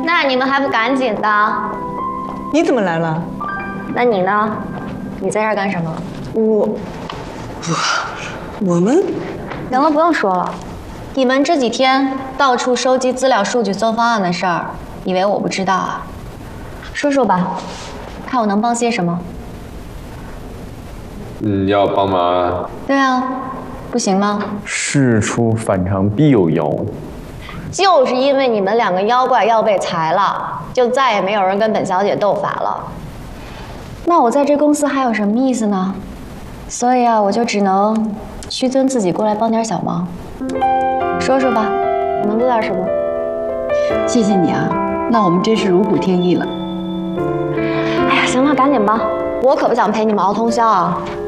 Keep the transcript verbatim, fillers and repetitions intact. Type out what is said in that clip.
那你们还不赶紧的？ 你怎么来了？ 那你呢？你在这儿干什么？ 我，我，我们， 行了，不用说了。你们这几天到处收集资料、数据、做方案的事儿，以为我不知道啊？说说吧，看我能帮些什么。 嗯，要帮忙啊？ 对啊，不行吗？ 事出反常必有妖。 就是因为你们两个妖怪要被裁了，就再也没有人跟本小姐斗法了。那我在这公司还有什么意思呢？所以啊，我就只能屈尊自己过来帮点小忙。说说吧，我能做点什么？ 谢谢你啊，那我们真是如虎添翼了。 哎呀，行了，赶紧吧，我可不想陪你们熬通宵啊。